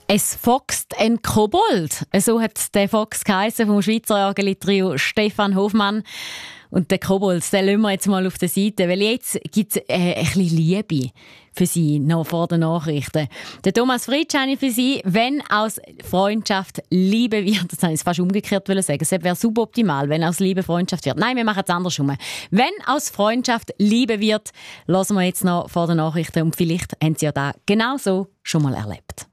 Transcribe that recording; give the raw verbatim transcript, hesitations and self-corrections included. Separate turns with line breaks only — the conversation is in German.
Es foxt ein Kobold. So hat der Fox geheissen vom Schweizer Orgel-Trio Stefan Hofmann. Und der Kobold, den lassen wir jetzt mal auf der Seite, weil jetzt gibt es äh, ein bisschen Liebe für Sie noch vor den Nachrichten. Der Thomas Fritsch habe ich für Sie, wenn aus Freundschaft Liebe wird, das habe ich fast umgekehrt sagen, das wäre suboptimal, wenn aus Liebe Freundschaft wird. Nein, wir machen es andersrum. Wenn aus Freundschaft Liebe wird, hören wir jetzt noch vor den Nachrichten und vielleicht haben Sie ja das genau so schon mal erlebt.